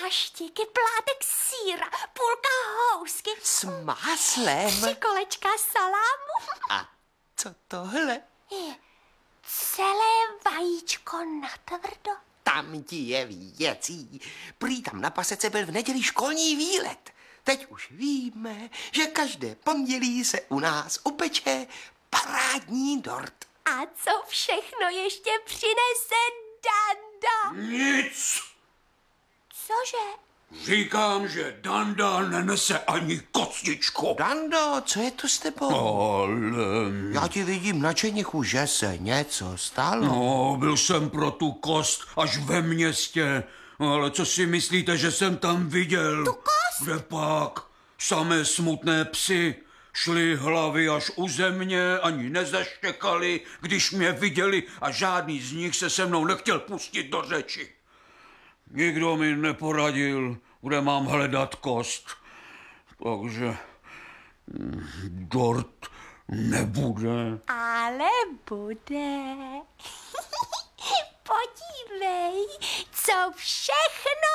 Paštíky, plátek sýra, půlka housky. S máslem. 3 kolečka salámu. A co tohle? Celé vajíčko natvrdo. Tam ti je věcí. Prý tam na pasece byl v neděli školní výlet. Teď už víme, že každé pondělí se u nás upeče parádní dort. A co všechno ještě přinese Danda? Nic! Cože? Říkám, že Danda nenese ani kostičku. Dando, co je tu s tebou? Ale... Já ti vidím na čenichu, že se něco stalo. No, byl jsem pro tu kost až ve městě. Ale co si myslíte, že jsem tam viděl? Tu kost? Kde pak? Samé smutné psy. Šli hlavy až u země, ani nezaštěkali, když mě viděli a žádný z nich se mnou nechtěl pustit do řeči. Nikdo mi neporadil, kde mám hledat kost. Takže dort nebude. Ale bude. Podívej, co všechno